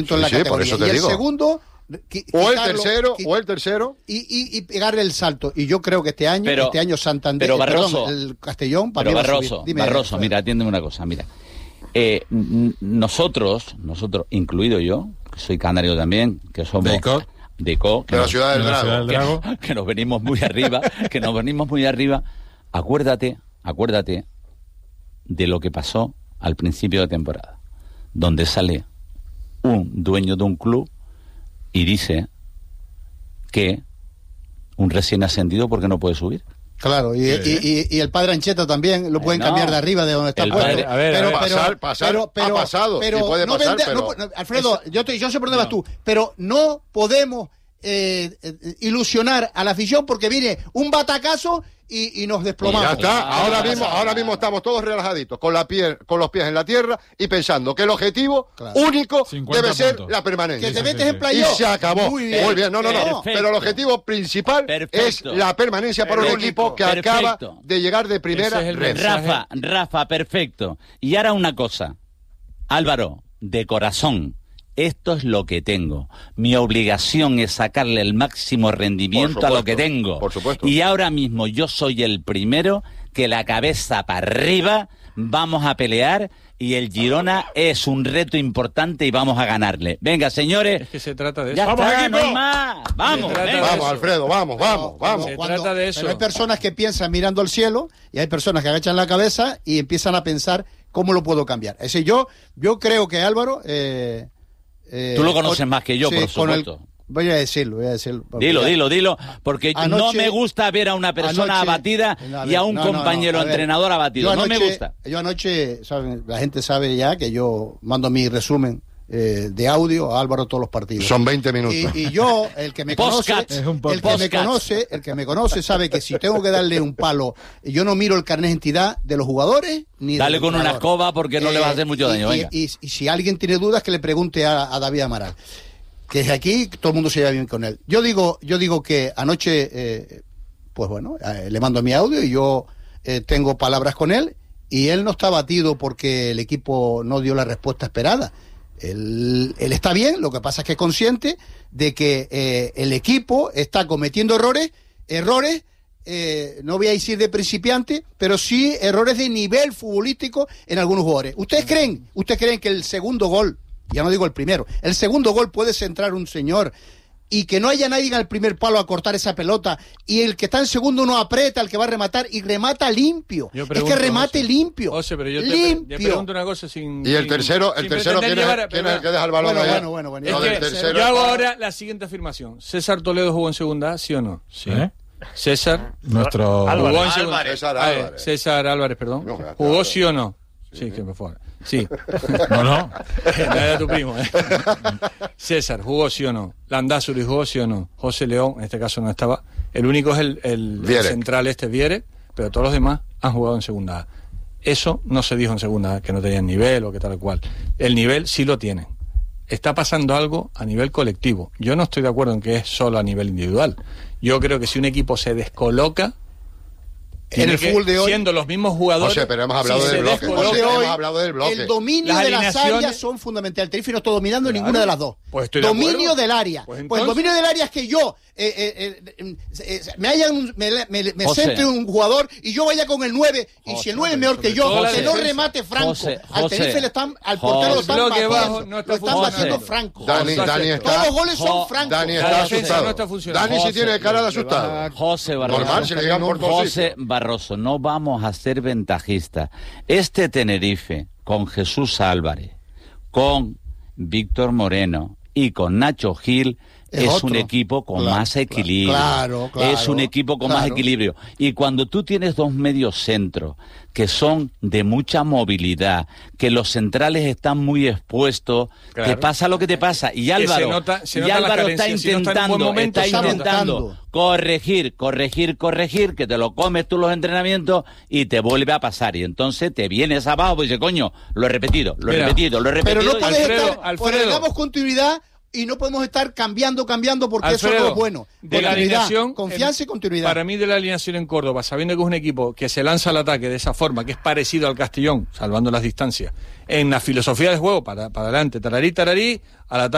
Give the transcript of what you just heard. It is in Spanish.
en la categoría. Por eso te y digo. El segundo... O el tercero. Y pegarle el salto. Y yo creo que este año Santander, pero Barroso, el Castellón, pero Barroso, mira, atiéndeme una cosa, mira. Nosotros, incluido yo, que soy canario también, que somos de la ciudad del Drago, que nos venimos muy arriba, acuérdate de lo que pasó al principio de temporada, donde sale un dueño de un club y dice que un recién ascendido porque no puede subir. Claro, y el padre Ancheta también lo pueden cambiar de arriba de donde está puesto. Ha pasado, pero sí puede pasar, pero... Alfredo, yo sé por dónde vas tú, pero no podemos ilusionar a la afición porque viene un batacazo y nos desplomamos. Ya está, ahora mismo estamos todos relajaditos, con los pies en la tierra y pensando que el objetivo único debe ser la permanencia. Que te metes en playoff. Y se acabó. Muy bien. No. Pero el objetivo principal es la permanencia para un equipo que acaba de llegar de primera red. Rafa, perfecto. Y ahora una cosa, Álvaro, de corazón. Esto es lo que tengo. Mi obligación es sacarle el máximo rendimiento a lo que tengo. Por supuesto. Y ahora mismo yo soy el primero que la cabeza para arriba vamos a pelear y el Girona es un reto importante y vamos a ganarle. Venga, señores. Es que se trata de eso. Ya ¡Vamos, está, equipo! No hay más. Vamos, Alfredo, vamos. Se trata de eso. Pero hay personas que piensan mirando al cielo y hay personas que agachan la cabeza y empiezan a pensar cómo lo puedo cambiar. Es decir, yo creo que Álvaro... tú lo conoces más que yo, por supuesto. Voy a decirlo. Dilo, porque no me gusta ver a una persona abatida y a un compañero entrenador abatido. No me gusta. Yo anoche, ¿saben? La gente sabe ya que yo mando mi resumen de audio a Álvaro todos los partidos. Son 20 minutos. Y yo, el que me conoce, el que me conoce sabe que si tengo que darle un palo, yo no miro el carnet de identidad de los jugadores ni Dale del con una escoba porque no le va a hacer mucho daño. Venga. Y si alguien tiene dudas, que le pregunte a David Amaral. Que es aquí, todo el mundo se lleva bien con él. Yo digo que anoche, pues bueno, le mando mi audio y yo tengo palabras con él y él no está abatido porque el equipo no dio la respuesta esperada. Él está bien, lo que pasa es que es consciente de que el equipo está cometiendo errores, no voy a decir de principiante, pero sí errores de nivel futbolístico en algunos jugadores. ¿Ustedes creen que el segundo gol, ya no digo el primero, el segundo gol puede centrar un señor y que no haya nadie al primer palo a cortar esa pelota y el que está en segundo no aprieta al que va a rematar y remata limpio? Es que remate limpio. José, pero yo limpio. te pregunto una cosa sin... Y el tercero, ¿quién es el que deja el balón? Bueno. Yo hago ahora la siguiente afirmación. ¿César Toledo jugó en segunda A, sí o no? Sí. César. Nuestro... jugó en segunda. César Álvarez, perdón. ¿Jugó sí o no? Sí, que me fue. Sí. No. Era tu primo, César, ¿jugó sí o no? Landázuri, ¿jugó sí o no? José León, en este caso no estaba. El único es el central Viere, pero todos los demás han jugado en segunda A. Eso no se dijo en segunda A, que no tenían nivel o que tal cual. El nivel sí lo tienen. Está pasando algo a nivel colectivo. Yo no estoy de acuerdo en que es solo a nivel individual. Yo creo que si un equipo se descoloca, en el fútbol de hoy, siendo los mismos jugadores. José, pero hemos hablado del bloque. Hemos hablado del bloque. El dominio de las áreas son fundamental. El Tenerife no está dominando ninguna de las dos. Pues estoy dominio del área. Pues el dominio del área es que yo me centre un jugador y yo vaya con el 9 y si el 9 es mejor que yo, que no remate Franco. Al Tenerife al portero lo están batiendo Franco. Dani está. Todos los goles son Franco. Dani está asustado. Dani sí tiene cara de asustado. José Normal, si le llegan por José Barroso, no vamos a ser ventajistas. Este Tenerife, con Jesús Álvarez, con Víctor Moreno y con Nacho Gil, es un equipo con más equilibrio. Claro. Es un equipo con más equilibrio. Y cuando tú tienes dos mediocentros que son de mucha movilidad, que los centrales están muy expuestos, te pasa lo que te pasa. Y Álvaro, está intentando corregir, que te lo comes tú los entrenamientos y te vuelve a pasar. Y entonces te vienes abajo y dices, coño, lo he repetido. Pero no puedes Alfredo, damos continuidad. Y no podemos estar cambiando porque Alfredo, eso no es bueno. De la alineación, confianza y continuidad. Para mí, de la alineación en Córdoba, sabiendo que es un equipo que se lanza al ataque de esa forma, que es parecido al Castellón, salvando las distancias, en la filosofía de juego, para adelante, tararí, al ataque.